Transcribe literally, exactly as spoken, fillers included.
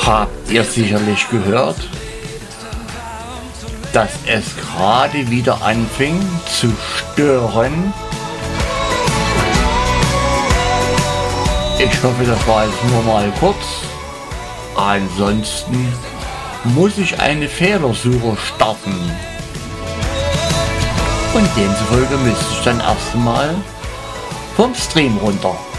Habt ihr sicherlich gehört, dass es gerade wieder anfing zu stören? Ich hoffe, das war jetzt nur mal kurz. Ansonsten muss ich eine Fehlersuche starten. Und demzufolge müsste ich dann erst mal vom Stream runter.